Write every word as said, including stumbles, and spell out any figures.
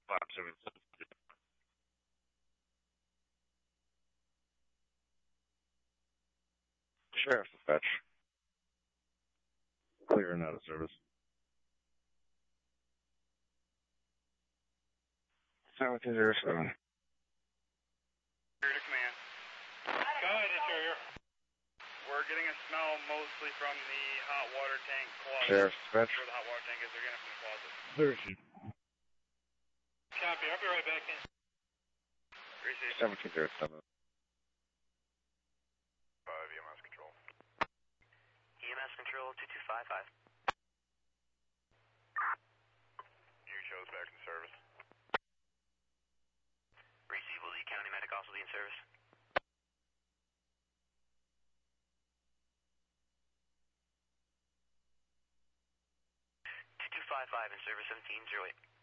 five seven seven. Sheriff's dispatch. Clear and out of service. seventeen zero seven. Here to command. Go ahead, Interior. We're getting a smell mostly from the hot water tank closet. Sheriff's dispatch. Where the hot water tank is, they're getting it from the closet. Clear issue. Copy, I'll be right back in. Receive. seventeen zero seven. five E M S control. E M S control two two five five. Your show's back in service. Receive, will the county medic also be in service? two two five five in service seventeen zero eight.